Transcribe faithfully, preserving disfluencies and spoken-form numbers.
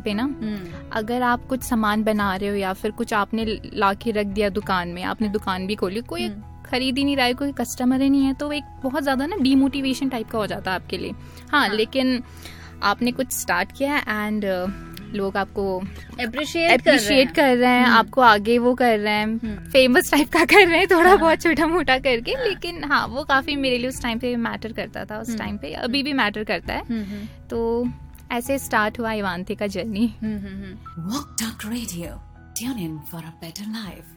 पे ना, अगर आप कुछ सामान बना रहे हो या फिर कुछ आपने ला के रख दिया दुकान में, आपने दुकान भी खोली, कोई खरीद ही नहीं रहा है, कोई कस्टमर ही नहीं है, तो एक बहुत ज्यादा ना डीमोटिवेशन टाइप का हो जाता है आपके लिए। हाँ, हाँ। लेकिन आपने कुछ स्टार्ट किया है एंड लोग आपको अप्रिशिएट अप्रिशिएट कर रहे हैं, आपको आगे वो कर रहे हैं, फेमस टाइप का कर रहे हैं, थोड़ा बहुत छोटा मोटा करके। लेकिन हाँ, वो काफी मेरे लिए उस टाइम पे मैटर करता था, उस टाइम पे, अभी भी मैटर करता है। तो ऐसे स्टार्ट हुआ इवांतिका journey. Walk Talk Radio. Tune in for a better life.